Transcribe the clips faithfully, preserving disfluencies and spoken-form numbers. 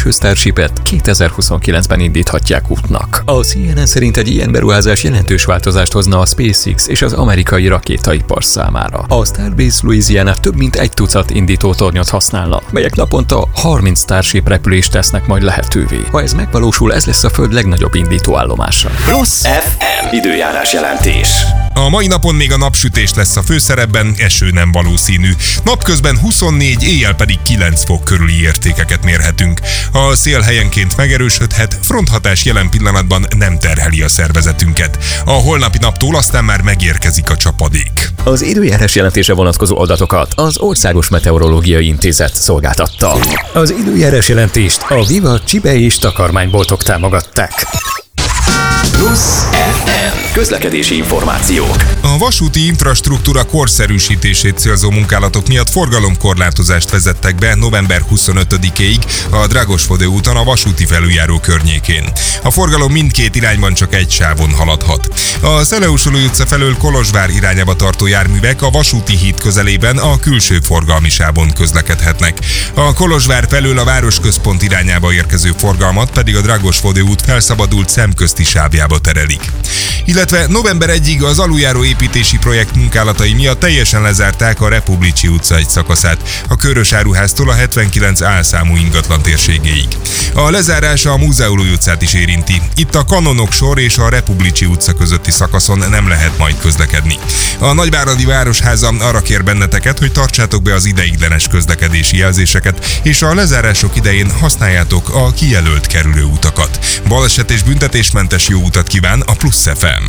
első Starshipet kétezer-huszonkilencben indíthatják útnak. A C N N szerint egy ilyen beruházás jelentős változást hozna a SpaceX és az amerikai rakétaipar számára. A Starbase Louisiana több mint egy tucat indítótornyot használna, melyek naponta harminc Starship repülést tesznek majd lehetővé. Ha ez megvalósul, ez lesz a Föld legnagyobb indítóállomása. Plusz ef em időjárás jelentés. A mai napon még a napsütés lesz a főszerepben, eső nem valószínű. Napközben huszonnégy, éjjel pedig kilenc fok körüli értékeket mérhetünk. A szél helyenként megerősödhet, fronthatás jelen pillanatban nem terheli a szervezetünket. A holnapi naptól aztán már megérkezik a csapadék. Az időjárás jelentése vonatkozó adatokat az Országos Meteorológiai Intézet szolgáltatta. Az időjárás jelentést a Viva Csibe és takarmányboltok támogatták. Plusz ef em közlekedési információk. A vasúti infrastruktúra korszerűsítését célzó munkálatok miatt forgalomkorlátozást vezettek be november huszonötödikéig a Dragosvode úton a vasúti felüljáró környékén. A forgalom mindkét irányban csak egy sávon haladhat. A Szeleusolói utca felől Kolozsvár irányába tartó járművek a vasúti híd közelében a külső forgalmi sávon közlekedhetnek. A Kolozsvár felől a városközpont irányába érkező forgalmat pedig a Dragosvode út felszabadult szemközti sávjába terelik. Illetve november elsejéig az aluljáró építési projekt munkálatai miatt teljesen lezárták a Republicsi utca egy szakaszát, a Körös áruháztól a hetvenkilenc A számú ingatlan térségéig. A lezárás a Múzeolói utcát is érinti. Itt a Kanonok sor és a Republicsi utca közötti szakaszon nem lehet majd közlekedni. A Nagyváradi Városháza arra kér benneteket, hogy tartsátok be az ideiglenes közlekedési jelzéseket, és a lezárások idején használjátok a kijelölt kerülőutakat. Baleset és büntetésmentes jó utat kíván a Plusz ef em.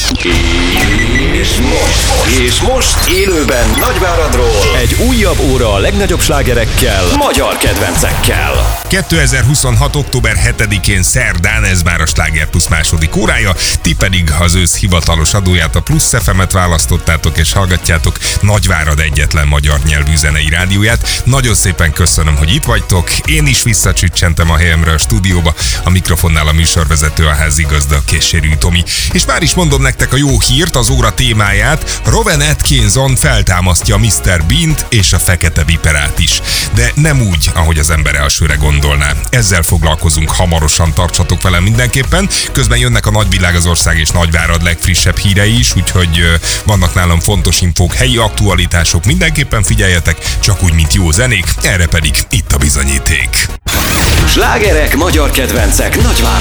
És most, és most élőben Nagyváradról egy újabb óra a legnagyobb slágerekkel, magyar kedvencekkel. kétezer-huszonhat. október hetedikén szerdán, ez már a Sláger Plusz második órája, ti pedig az ősz hivatalos adóját, a Plusz ef emet választottátok és hallgatjátok, Nagyvárad egyetlen magyar nyelvű zenei rádióját. Nagyon szépen köszönöm, hogy itt vagytok, én is visszacsüccsentem a helyemre a stúdióba, a mikrofonnál a műsorvezető, a házigazda, Késérű Tomi. És már is mondom nektek a jó hírt, az óra témáját, Rowan Atkinson feltámasztja miszter Beant és a Fekete Viperát is. De nem úgy, ahogy az ember elsőre gondolná. Ezzel foglalkozunk hamarosan, tartsatok velem mindenképpen. Közben jönnek a nagyvilág, az ország és Nagyvárad legfrissebb hírei is, úgyhogy vannak nálam fontos infók, helyi aktualitások, mindenképpen figyeljetek, csak úgy, mint jó zenék, erre pedig itt a bizonyíték. Slágerek, magyar kedvencek Nagyvárad.